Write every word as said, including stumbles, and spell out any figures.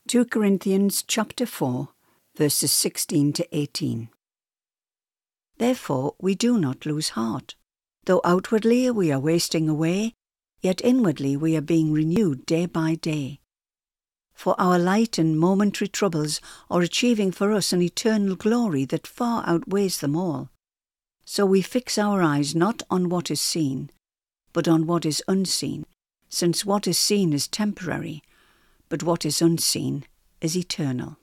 Second Corinthians chapter four, verses sixteen to eighteen. Therefore we do not lose heart. Though outwardly we are wasting away, yet inwardly we are being renewed day by day. For our light and momentary troubles are achieving for us an eternal glory that far outweighs them all. So we fix our eyes not on what is seen, but on what is unseen, since what is seen is temporary, but what is unseen is eternal.